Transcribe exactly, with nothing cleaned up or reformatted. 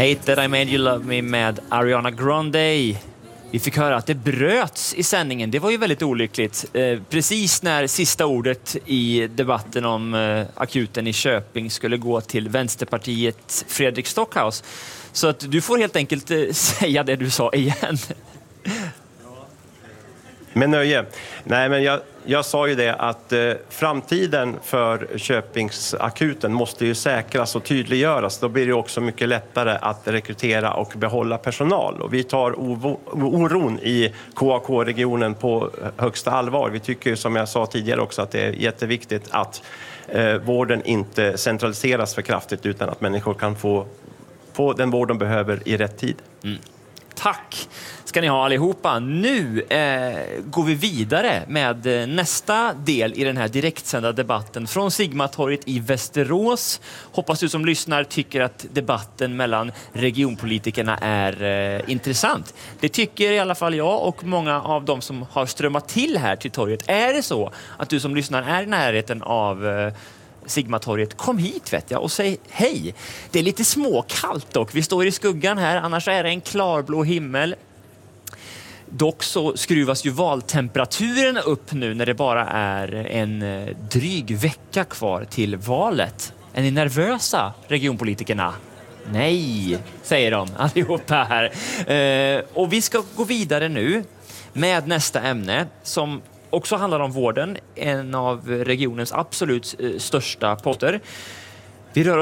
Hate That I Made You Love Me med Ariana Grande. Vi fick höra att det bröts i sändningen. Det var ju väldigt olyckligt. Eh, precis när sista ordet i debatten om eh, akuten i Köping skulle gå till Vänsterpartiet Fredrik Stockhaus. Så att du får helt enkelt eh, säga det du sa igen. Med nöje. Nej, men jag, jag sa ju det att eh, framtiden för Köpingsakuten måste ju säkras och tydliggöras. Då blir det också mycket lättare att rekrytera och behålla personal. Och vi tar ov- oron i K A K-regionen på högsta allvar. Vi tycker, som jag sa tidigare också, att det är jätteviktigt att eh, vården inte centraliseras för kraftigt, utan att människor kan få, få den vård de behöver i rätt tid. Mm. Tack ska ni ha allihopa. Nu eh, går vi vidare med eh, nästa del i den här direktsända debatten från Sigmatorget i Västerås. Hoppas du som lyssnar tycker att debatten mellan regionpolitikerna är eh, intressant. Det tycker i alla fall jag och många av dem som har strömmat till här till torget. Är det så att du som lyssnar är i närheten av eh, Sigmatorget, kom hit vet jag och säg hej. Det är lite småkallt dock. Vi står i skuggan här, annars är det en klarblå himmel. Dock så skruvas ju valtemperaturen upp nu när det bara är en dryg vecka kvar till valet. Är ni nervösa, regionpolitikerna? Nej, säger de allihopa här. Eh, och vi ska gå vidare nu med nästa ämne som också handlar om vården, en av regionens absolut största potter. Vi rör